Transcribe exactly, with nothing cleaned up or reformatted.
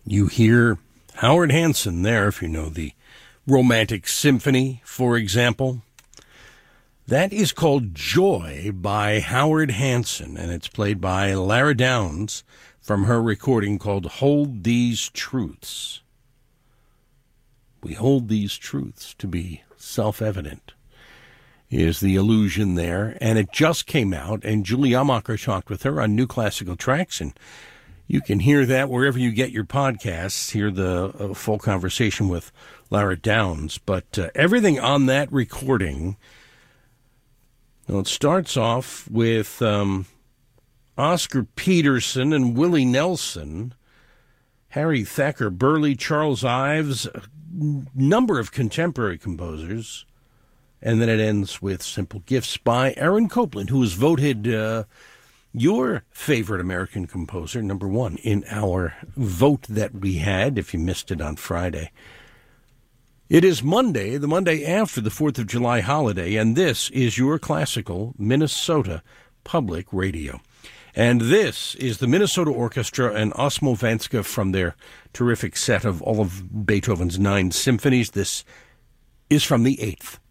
You hear Howard Hanson there, if you know the Romantic Symphony, for example. That is called Joy by Howard Hanson, and it's played by Lara Downs from her recording called Hold These Truths. We hold these truths to be self-evident, is the allusion there. And it just came out, and Julie Amacher talked with her on New Classical Tracks, and you can hear that wherever you get your podcasts, hear the uh, full conversation with Lara Downs. But uh, everything on that recording, well, it starts off with um, Oscar Peterson and Willie Nelson, Harry Thacker Burley, Charles Ives, a number of contemporary composers, and then it ends with Simple Gifts by Aaron Copland, who was voted uh, your favorite American composer, number one, in our vote that we had, if you missed it on Friday. It is Monday, the Monday after the fourth of July holiday, and this is your classical Minnesota Public Radio. And this is the Minnesota Orchestra and Osmo Vanska from their terrific set of all of Beethoven's nine symphonies. This is from the eighth.